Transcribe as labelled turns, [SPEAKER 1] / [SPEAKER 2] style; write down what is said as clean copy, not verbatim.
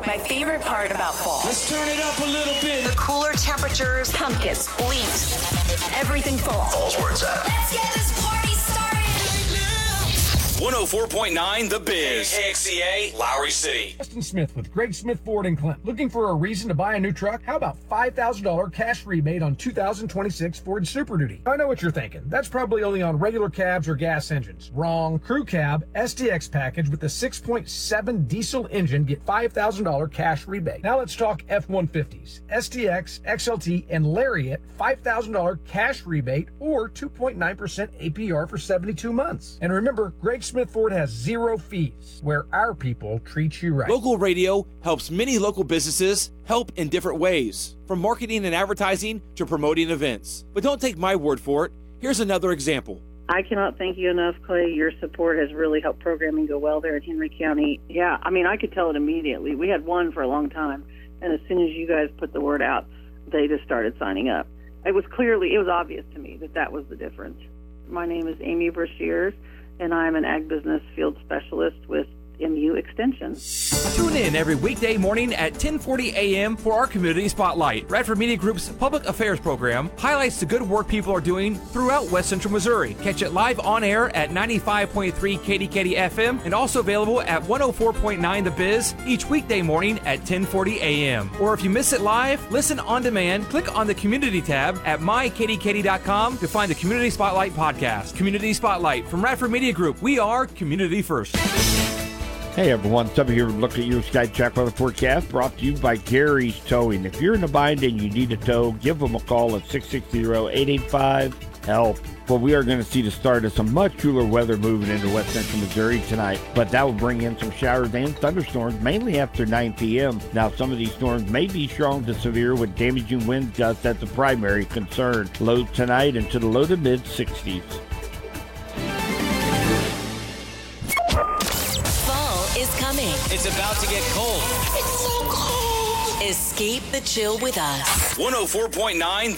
[SPEAKER 1] My favorite part about fall.
[SPEAKER 2] Let's turn it up a little bit.
[SPEAKER 1] The cooler temperatures, pumpkins, leaves, everything fall.
[SPEAKER 3] Fall's where it's at.
[SPEAKER 4] Let's get this party started.
[SPEAKER 3] 104.9 The Biz. KXCA, Lowry City.
[SPEAKER 5] Justin Smith with Greg Smith Ford in Clinton. Looking for a reason to buy a new truck? How about $5,000 cash rebate on 2026 Ford Super Duty? I know what you're thinking. That's probably only on regular cabs or gas engines. Wrong. Crew cab, STX package with the 6.7 diesel engine get $5,000 cash rebate. Now let's talk F-150s. STX, XLT, and Lariat, $5,000 cash rebate or 2.9% APR for 72 months. And remember, Greg Smith Ford has zero fees, where our people treat you right.
[SPEAKER 6] Local radio helps many local businesses help in different ways, from marketing and advertising to promoting events. But don't take my word for it. Here's another example.
[SPEAKER 7] I cannot thank you enough, Clay. Your support has really helped programming go well there in Henry County. Yeah, I mean, I could tell it immediately. We had one for a long time, and as soon as you guys put the word out, they just started signing up. It was obvious to me that was the difference. My name is Amy Brashears, and I'm an ag business field specialist with MU Extension.
[SPEAKER 8] Tune in every weekday morning at 10:40 a.m. for our Community Spotlight. Radford Media Group's public affairs program highlights the good work people are doing throughout West Central Missouri. Catch it live on air at 95.3 KDKD FM and also available at 104.9 The Biz each weekday morning at 10:40 a.m. Or if you miss it live, listen on demand. Click on the Community tab at mykdkd.com to find the Community Spotlight podcast. Community Spotlight from Radford Media Group. We are community first.
[SPEAKER 9] Hey everyone, Tubby here with a look at your Sky Check weather forecast brought to you by Gary's Towing. If you're in a bind and you need a tow, give them a call at 660-885-HELP. Well, we are going to see the start of some much cooler weather moving into West Central Missouri tonight, but that will bring in some showers and thunderstorms mainly after 9 p.m. Now, some of these storms may be strong to severe with damaging wind gusts as the primary concern. Lows tonight into the low to mid-60s.
[SPEAKER 10] Is coming.
[SPEAKER 3] It's about to get cold.
[SPEAKER 10] It's so cold. Escape the chill with us.
[SPEAKER 3] 104.9